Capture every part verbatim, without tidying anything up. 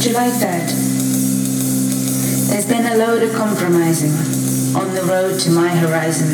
July third. There's been a load of compromising on the road to my horizon,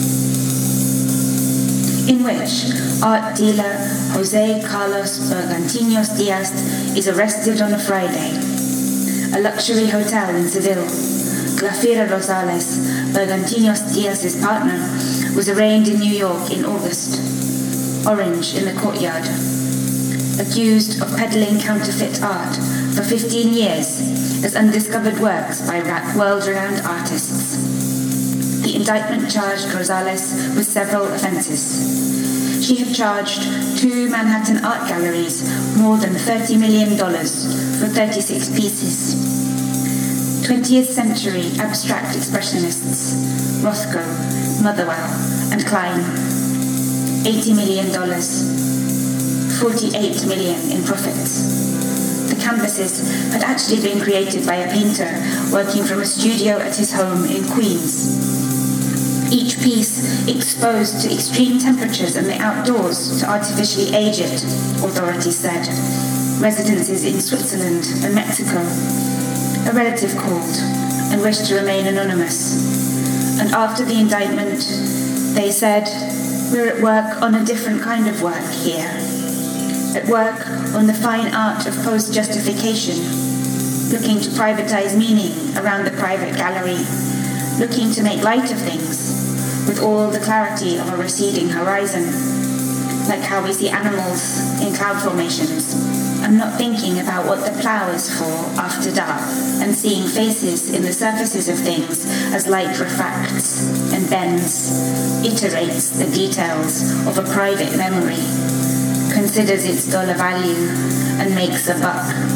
in which art dealer Jose Carlos Bergantinos Diaz is arrested on a Friday. A luxury hotel in Seville, Glafira Rosales, Bergantinos Diaz's partner, was arraigned in New York in August. Orange in the courtyard. Accused of peddling counterfeit art for fifteen years as undiscovered works by world-renowned artists. The indictment charged Rosales with several offences. She had charged two Manhattan art galleries more than thirty million dollars for thirty-six pieces. twentieth century abstract expressionists, Rothko, Motherwell, and Klein. eighty million dollars. forty-eight million dollars in profits. The canvases had actually been created by a painter working from a studio at his home in Queens. Each piece exposed to extreme temperatures and the outdoors to artificially age it, authorities said. Residences in Switzerland and Mexico. A relative called and wished to remain anonymous. And after the indictment, they said, "We're at work on a different kind of work here. At work on the fine art of post-justification, looking to privatize meaning around the private gallery, looking to make light of things with all the clarity of a receding horizon, like how we see animals in cloud formations, and not thinking about what the plow is for after dark, and seeing faces in the surfaces of things as light refracts and bends, iterates the details of a private memory, considers its dollar value, and makes a buck."